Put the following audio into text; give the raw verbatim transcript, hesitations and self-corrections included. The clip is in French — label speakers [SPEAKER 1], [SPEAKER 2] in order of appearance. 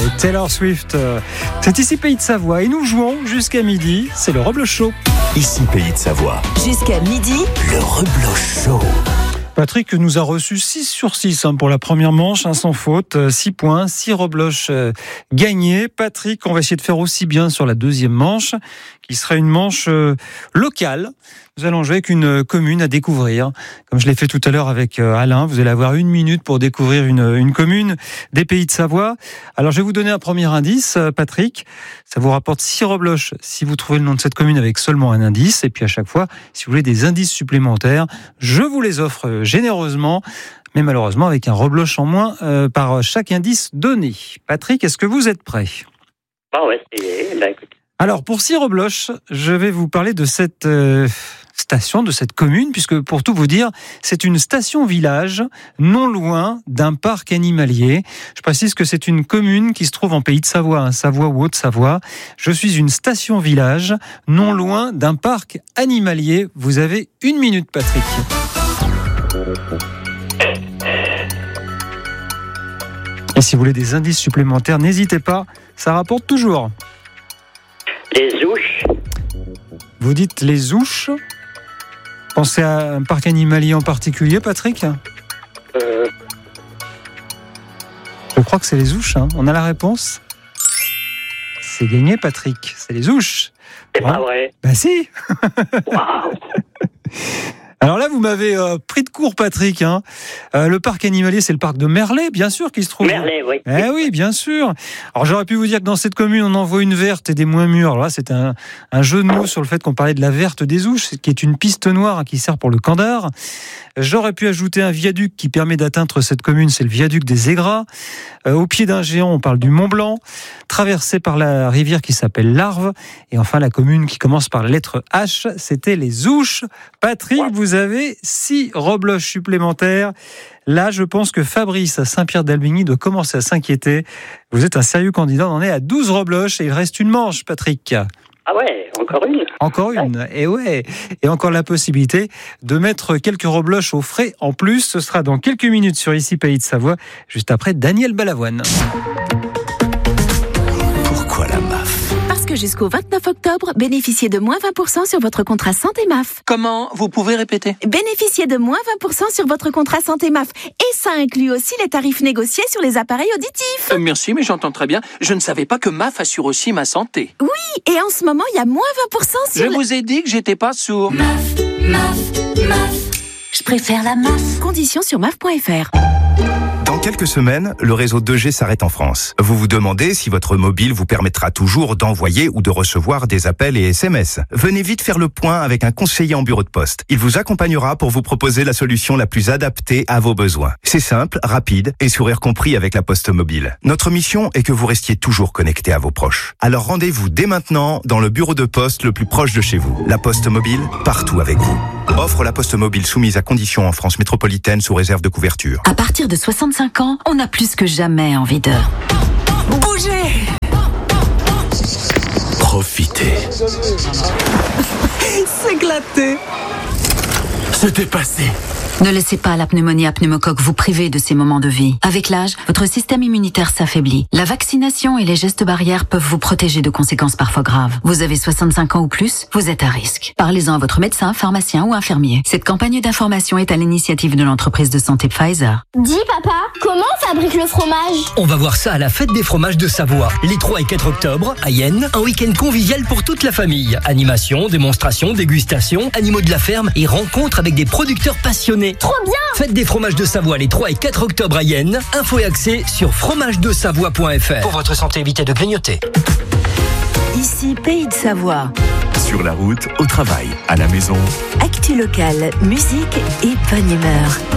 [SPEAKER 1] et Taylor Swift. C'est ici Pays de Savoie et nous jouons jusqu'à midi. C'est le Rebloch Show.
[SPEAKER 2] Ici Pays de Savoie.
[SPEAKER 3] Jusqu'à midi,
[SPEAKER 2] le Rebloch Show.
[SPEAKER 1] Patrick nous a reçu six sur six hein, pour la première manche, hein, sans faute, six points, six rebloches euh, gagnés. Patrick, on va essayer de faire aussi bien sur la deuxième manche, qui sera une manche euh, locale. Nous allons jouer avec une commune à découvrir. Comme je l'ai fait tout à l'heure avec euh, Alain, vous allez avoir une minute pour découvrir une, une commune des Pays de Savoie. Alors je vais vous donner un premier indice, euh, Patrick. Ça vous rapporte six rebloches si vous trouvez le nom de cette commune avec seulement un indice. Et puis à chaque fois, si vous voulez des indices supplémentaires, je vous les offre euh, généreusement, mais malheureusement avec un rebloche en moins euh, par chaque indice donné. Patrick, est-ce que vous êtes prêt ?
[SPEAKER 4] Ah ouais, c'est... Bah, écoute.
[SPEAKER 1] Alors, pour six rebloches, je vais vous parler de cette euh, station, de cette commune, puisque pour tout vous dire, c'est une station-village non loin d'un parc animalier. Je précise que c'est une commune qui se trouve en Pays de Savoie, hein, Savoie ou Haute-Savoie. Je suis une station-village non loin d'un parc animalier. Vous avez une minute, Patrick. Et si vous voulez des indices supplémentaires, n'hésitez pas, ça rapporte toujours.
[SPEAKER 4] Les ouches.
[SPEAKER 1] Vous dites les ouches. Pensez à un parc animalier en particulier, Patrick ?
[SPEAKER 4] Euh...
[SPEAKER 1] Je crois que c'est les ouches. Hein. On a la réponse ? C'est gagné, Patrick. C'est les ouches.
[SPEAKER 4] C'est ouais. Pas vrai.
[SPEAKER 1] Bah si.
[SPEAKER 4] Waouh.
[SPEAKER 1] Alors là, vous m'avez euh, pris de court, Patrick. Hein. Euh, le parc animalier, c'est le parc de Merlet, bien sûr, qui se trouve.
[SPEAKER 4] Merlet, oui.
[SPEAKER 1] Eh oui, bien sûr. Alors j'aurais pu vous dire que dans cette commune, on en voit une verte et des moins mûres. Alors là, c'est un, un jeu de mots sur le fait qu'on parlait de la verte des ouches, qui est une piste noire hein, qui sert pour le Candar. J'aurais pu ajouter un viaduc qui permet d'atteindre cette commune, c'est le viaduc des Aigras. Euh, au pied d'un géant, on parle du Mont Blanc, traversé par la rivière qui s'appelle l'Arve. Et enfin, la commune qui commence par la lettre H, c'était les Ouches. Patrick, vous avez six rebloches supplémentaires. Là, je pense que Fabrice à Saint-Pierre-d'Albigny doit commencer à s'inquiéter. Vous êtes un sérieux candidat, on en est à douze rebloches et il reste une manche, Patrick.
[SPEAKER 4] Ah ouais, encore une.
[SPEAKER 1] Encore une, ouais. Et ouais. Et encore la possibilité de mettre quelques rebloches au frais en plus. Ce sera dans quelques minutes sur Ici Pays de Savoie, juste après Daniel Balavoine.
[SPEAKER 2] Pourquoi la M A F ?
[SPEAKER 3] Parce que jusqu'au vingt-neuf octobre, bénéficiez de moins vingt pour cent sur votre contrat santé M A F.
[SPEAKER 5] Comment ? Vous pouvez répéter ?
[SPEAKER 3] Bénéficiez de moins vingt pour cent sur votre contrat santé M A F. Et ça inclut aussi les tarifs négociés sur les appareils auditifs.
[SPEAKER 5] Euh, merci, mais j'entends très bien. Je ne savais pas que M A F assure aussi ma santé.
[SPEAKER 3] Oui, et en ce moment, il y a moins vingt pour cent sur...
[SPEAKER 5] Je
[SPEAKER 3] le...
[SPEAKER 5] vous ai dit que j'étais pas sourd.
[SPEAKER 3] M A F, M A F, M A F. Je préfère la M A F. Conditions sur M A F point F R.
[SPEAKER 2] Dans quelques semaines, le réseau deux G s'arrête en France. Vous vous demandez si votre mobile vous permettra toujours d'envoyer ou de recevoir des appels et S M S. Venez vite faire le point avec un conseiller en bureau de poste. Il vous accompagnera pour vous proposer la solution la plus adaptée à vos besoins. C'est simple, rapide et sourire compris avec la Poste Mobile. Notre mission est que vous restiez toujours connecté à vos proches. Alors rendez-vous dès maintenant dans le bureau de poste le plus proche de chez vous. La Poste Mobile, partout avec vous. Offre la Poste Mobile soumise à conditions en France métropolitaine sous réserve de couverture.
[SPEAKER 6] À partir de soixante-cinq ans, on a plus que jamais envie de bouger,
[SPEAKER 2] Profitez.
[SPEAKER 6] s'éclater,
[SPEAKER 2] Se dépasser.
[SPEAKER 6] Ne laissez pas la pneumonie à pneumocoque vous priver de ces moments de vie. Avec l'âge, votre système immunitaire s'affaiblit. La vaccination et les gestes barrières peuvent vous protéger de conséquences parfois graves. Vous avez soixante-cinq ans ou plus, vous êtes à risque. Parlez-en à votre médecin, pharmacien ou infirmier. Cette campagne d'information est à l'initiative de l'entreprise de santé Pfizer.
[SPEAKER 7] Dis papa, comment on fabrique le fromage ?
[SPEAKER 8] On va voir ça à la fête des fromages de Savoie. Les trois et quatre octobre, à Yenne, un week-end convivial pour toute la famille. Animation, démonstration, dégustation, animaux de la ferme et rencontres avec des producteurs passionnés.
[SPEAKER 7] Trop bien !
[SPEAKER 8] Fête des fromages de Savoie les trois et quatre octobre à Yenne. Info et accès sur fromage de savoie point F R. Pour votre santé, évitez de grignoter.
[SPEAKER 3] Ici Pays de Savoie.
[SPEAKER 2] Sur la route, au travail, à la maison.
[SPEAKER 3] Actu locale, musique et bonne humeur.